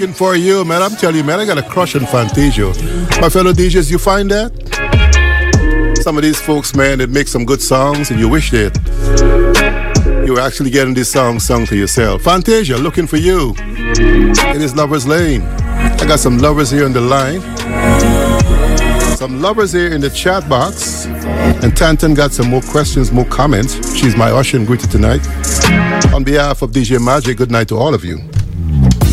looking for you, man. I'm telling you, man, I got a crush on Fantasia. My fellow DJs, you find that? Some of these folks, man, that make some good songs, and you wish that you were actually getting this song sung to yourself. Fantasia, looking for you. It is Lover's Lane. I got some lovers here on the line. Some lovers here in the chat box. And Tantan got some more questions, more comments. She's my usher and greeter tonight. On behalf of DJ Magic, good night to all of you.